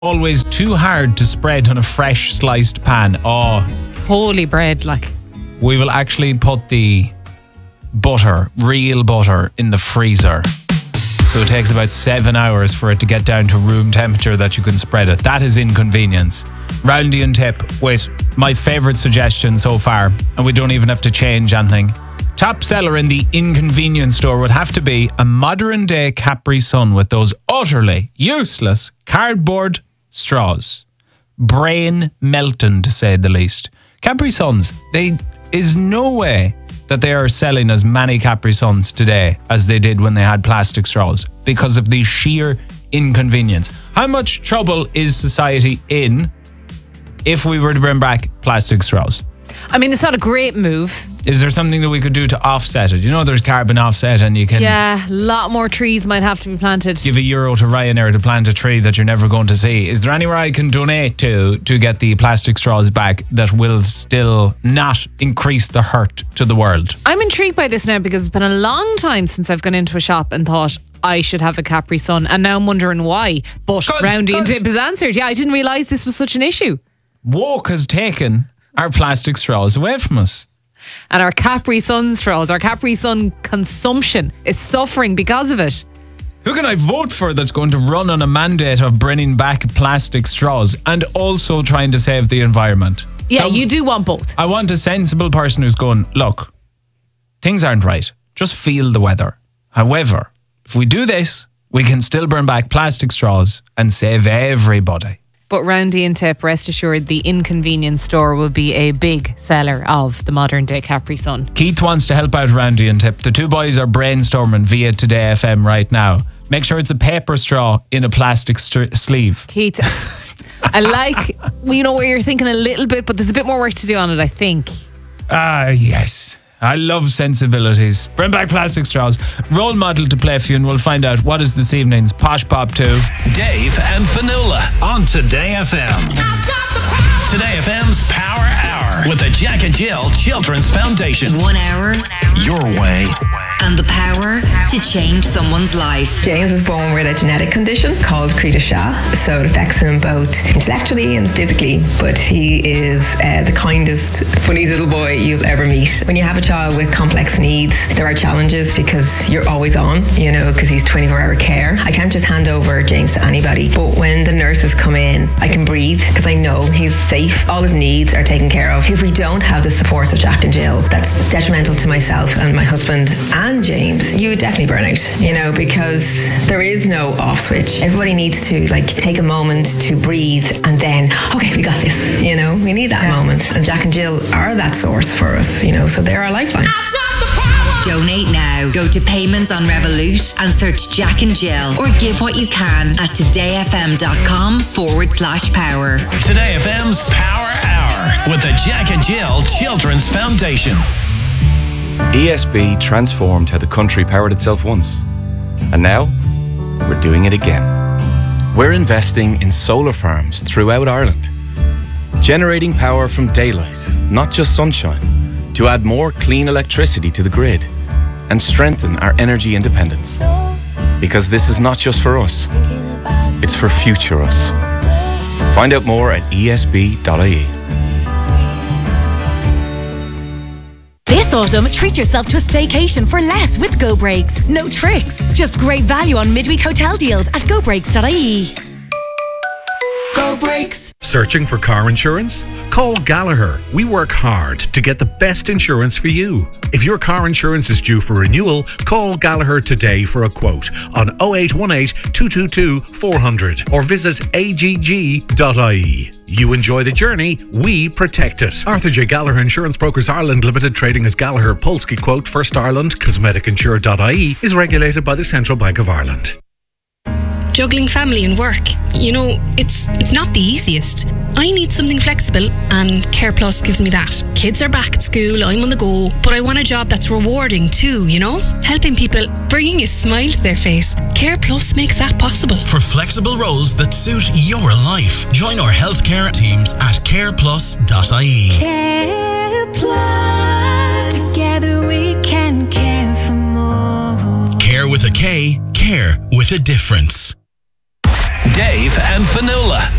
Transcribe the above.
always too hard to spread on a fresh sliced pan. Oh, Holy bread, like. we will actually put the butter, real butter, in the freezer. So it takes about 7 hours for it to get down to room temperature that you can spread it. That is inconvenience. Roundy and Tip with my favourite suggestion so far, and we don't even have to change anything. Top seller in the inconvenience store would have to be a modern day Capri Sun with those utterly useless cardboard straws. Brain melting, to say the least. Capri Suns, there is no way that they are selling as many Capri Suns today as they did when they had plastic straws because of the sheer inconvenience. How much trouble is society in if we were to bring back plastic straws? I mean, it's not a great move. Is there something that we could do to offset it? You know, there's carbon offset, and you can Yeah, a lot more trees might have to be planted. give €1 to Ryanair to plant a tree that you're never going to see. Is there anywhere I can donate to get the plastic straws back that will still not increase the hurt to the world? I'm intrigued by this now because it's been a long time since I've gone into a shop and thought I should have a Capri Sun, and now I'm wondering why. But Roundy and Tip has answered. Yeah, I didn't realise this was such an issue. Woke has taken our plastic straws away from us. And our Capri Sun straws, our Capri Sun consumption is suffering because of it. Who can I vote for that's going to run on a mandate of bringing back plastic straws and also trying to save the environment? Yeah, you do want both. I want a sensible person who's going, look, things aren't right. Just feel the weather. However, if we do this, we can still bring back plastic straws and save everybody. But Roundy and Tip, rest assured, the inconvenience store will be a big seller of the modern day Capri Sun. Keith wants to help out Roundy and Tip. The two boys are brainstorming via Today FM right now. Make sure it's a paper straw in a plastic sleeve. Keith, I like, you know, where you're thinking a little bit, but there's a bit more work to do on it, I think. Ah, yes. I love sensibilities. Bring back plastic straws. Role model to play for you, and we'll find out what is this evening's Posh Pop 2. Dave and Fionnuala on Today FM. Today FM's Power Hour with the Jack and Jill Children's Foundation. 1 hour, Your way. and the power to change someone's life. James was born with a genetic condition called Creta-Shah, so it affects him both intellectually and physically, but he is the kindest, funniest little boy you'll ever meet. When you have a child with complex needs, there are challenges because you're always on, you know, because he's 24-hour care. I can't just hand over James to anybody, but when the nurses come in, I can breathe because I know he's safe. All his needs are taken care of. If we don't have the supports of Jack and Jill, that's detrimental to myself and my husband and James. You would definitely burn out, you know, because there is no off switch. Everybody needs to take a moment to breathe and then, okay, we got this, you know, we need that moment. And Jack and Jill are that source for us, you know, so they're our lifeline. Donate now. Go to Payments on Revolut and search Jack and Jill, or give what you can at todayfm.com/power. Today FM's Power Hour with the Jack and Jill Children's Foundation. ESB transformed how the country powered itself once. And now, we're doing it again. We're investing in solar farms throughout Ireland, generating power from daylight, not just sunshine, to add more clean electricity to the grid and strengthen our energy independence. Because this is not just for us, it's for future us. Find out more at esb.ie. This autumn, treat yourself to a staycation for less with Go Breaks. No tricks, just great value on midweek hotel deals at gobreaks.ie. Go Breaks. Searching for car insurance? Call Gallagher. We work hard to get the best insurance for you. If your car insurance is due for renewal, call Gallagher today for a quote on 0818 222 400 or visit agg.ie. You enjoy the journey, we protect it. Arthur J. Gallagher Insurance Brokers Ireland Limited, trading as Gallagher Polski Quote, First Ireland, cosmeticinsure.ie, is regulated by the Central Bank of Ireland. Juggling family and work, you know, it's not the easiest. I need something flexible, and Care Plus gives me that. Kids are back at school, I'm on the go, but I want a job that's rewarding too, you know? Helping people, bringing a smile to their face. Care Plus makes that possible. For flexible roles that suit your life, join our healthcare teams at careplus.ie. Care Plus. Together we can care for more. Care with a K, care with a difference. Dave and Fionnuala.